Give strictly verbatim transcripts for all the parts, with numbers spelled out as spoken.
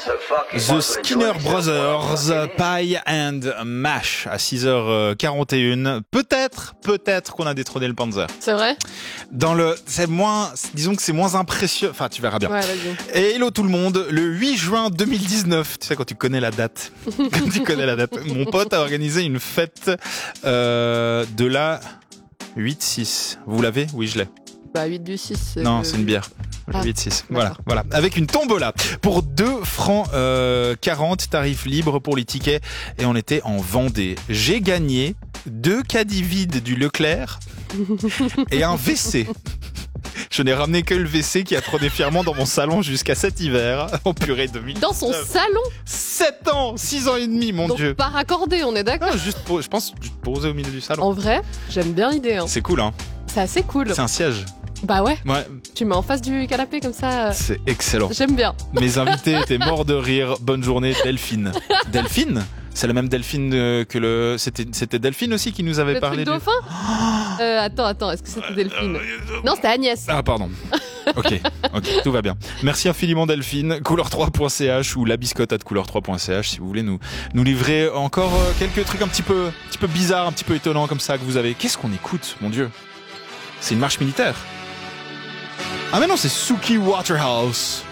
The Skinner Brothers, Pie and Mash, à six heures quarante et une. Peut-être, peut-être qu'on a détrôné le Panzer. C'est vrai? Dans le, c'est moins, disons que c'est moins impressionnant. Enfin, tu verras bien. Ouais, vas-y. Et hello tout le monde, le huit juin deux mille dix-neuf, tu sais quand tu connais la date, quand tu connais la date, mon pote a organisé une fête euh, de la huit six. Vous l'avez? Oui, je l'ai. Bah, huit du six. Non, le... c'est une bière. Ah, huit six. Voilà, voilà. Avec une tombola pour deux francs euh, quarante, tarif libre pour les tickets. Et on était en Vendée. J'ai gagné deux caddies vides du Leclerc et un W C. Je n'ai ramené que le W C qui a trôné fièrement dans mon salon jusqu'à cet hiver. Oh purée, deux mille dix-neuf. Dans son salon? sept ans, six ans et demi, mon Donc, Dieu. pas raccordé, on est d'accord? Ah, juste pour, je pense, juste poser au milieu du salon. En vrai, j'aime bien l'idée. Hein. C'est cool, hein. C'est assez cool. C'est un siège. Bah ouais. Ouais. Tu mets en face du canapé comme ça. C'est excellent. J'aime bien. Mes invités étaient morts de rire. Bonne journée, Delphine. Delphine? C'est la même Delphine euh, que le. C'était, c'était Delphine aussi qui nous avait Le parlé. truc dauphin du... euh, Attends, attends, est-ce que c'était Delphine? Non, c'était Agnès. Ah, pardon. Ok, ok, tout va bien. Merci infiniment Delphine. couleur trois point c h ou la biscotte at couleur trois point c h si vous voulez nous, nous livrer encore euh, quelques trucs un petit peu, un petit peu bizarres, un petit peu étonnants comme ça que vous avez. Qu'est-ce qu'on écoute, mon Dieu? C'est une marche militaire. Ah mais non, c'est Suki Waterhouse.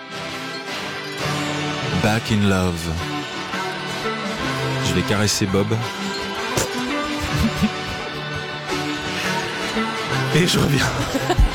Back in Love. Je vais caresser Bob. Et je reviens.